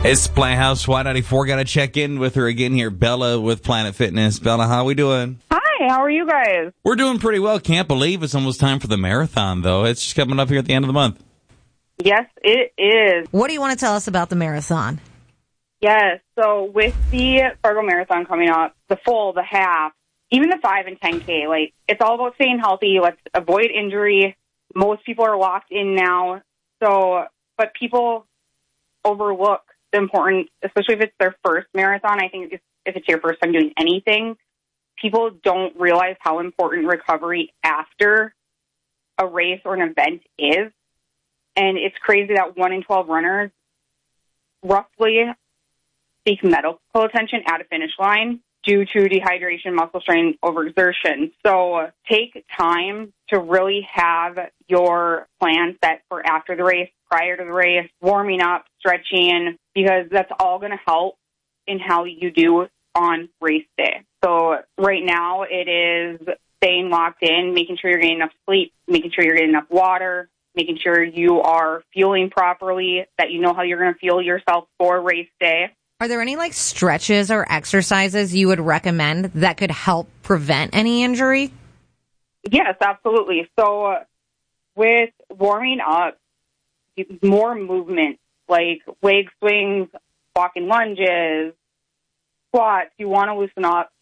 It's Playhouse Y94. Got to check in with her again here. Bella with Planet Fitness. Bella, how are we doing? Hi, how are you guys? We're doing pretty well. Can't believe it's almost time for the marathon, though. It's just coming up here at the end of the month. Yes, it is. What do you want to tell us about the marathon? Yes, so with the Fargo Marathon coming up, the full, the half, even the 5 and 10K, like, it's all about staying healthy. Let's avoid injury. Most people are locked in now. So, but people overlook the importance, especially if it's their first marathon. I think if it's your first time doing anything, people don't realize how important recovery after a race or an event is. And it's crazy that 1 in 12 runners roughly seek medical attention at a finish line due to dehydration, muscle strain, overexertion. So take time to really have your plan set for after the race, prior to the race, warming up, stretching, because that's all going to help in how you do on race day. So right now it is staying locked in, making sure you're getting enough sleep, making sure you're getting enough water, making sure you are fueling properly, that you know how you're going to fuel yourself for race day. Are there any stretches or exercises you would recommend that could help prevent any injury? Yes, absolutely. So with warming up, more movement, like leg swings, walking lunges, squats, you want to loosen up